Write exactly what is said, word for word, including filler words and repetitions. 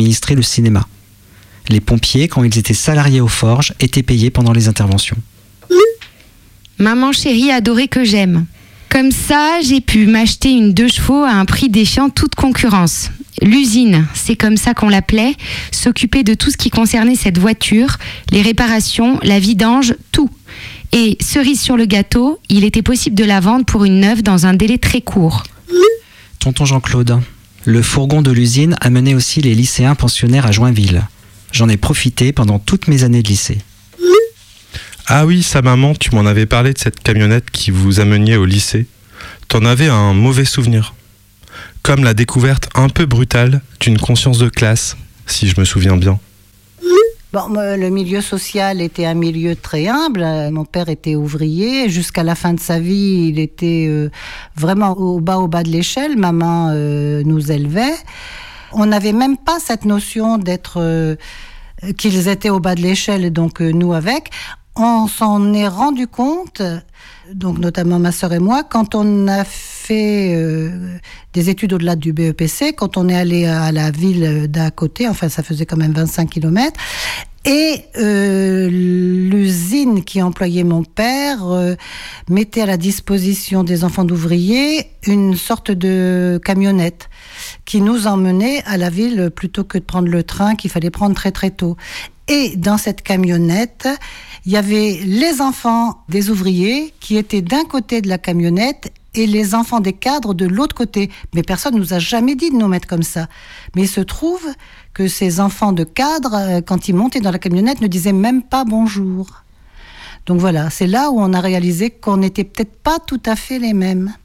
administrer le cinéma. Les pompiers, quand ils étaient salariés aux forges, étaient payés pendant les interventions. Maman chérie adorée que j'aime. Comme ça, j'ai pu m'acheter une deux chevaux à un prix défiant toute concurrence. L'usine, c'est comme ça qu'on l'appelait, s'occupait de tout ce qui concernait cette voiture, les réparations, la vidange, tout. Et cerise sur le gâteau, il était possible de la vendre pour une neuve dans un délai très court. Tonton Jean-Claude, le fourgon de l'usine amenait aussi les lycéens pensionnaires à Joinville. J'en ai profité pendant toutes mes années de lycée. Ah oui, sa maman, tu m'en avais parlé de cette camionnette qui vous ameniait au lycée. T'en avais un mauvais souvenir. Comme la découverte un peu brutale d'une conscience de classe, si je me souviens bien. Bon, le milieu social était un milieu très humble. Mon père était ouvrier. Jusqu'à la fin de sa vie, il était euh, vraiment au bas, au bas de l'échelle. Maman euh, nous élevait. On n'avait même pas cette notion d'être... Euh, qu'ils étaient au bas de l'échelle, et donc euh, nous avec. On s'en est rendu compte, donc notamment ma sœur et moi, quand on a fait euh, des études au-delà du B E P C, quand on est allé à la ville d'à côté, enfin ça faisait quand même vingt-cinq kilomètres, et euh, l'usine qui employait mon père euh, mettait à la disposition des enfants d'ouvriers une sorte de camionnette qui nous emmenait à la ville plutôt que de prendre le train qu'il fallait prendre très très tôt. Et dans cette camionnette, il y avait les enfants des ouvriers qui étaient d'un côté de la camionnette et les enfants des cadres de l'autre côté. Mais personne ne nous a jamais dit de nous mettre comme ça. Mais il se trouve que ces enfants de cadres, quand ils montaient dans la camionnette, ne disaient même pas bonjour. Donc voilà, c'est là où on a réalisé qu'on n'était peut-être pas tout à fait les mêmes.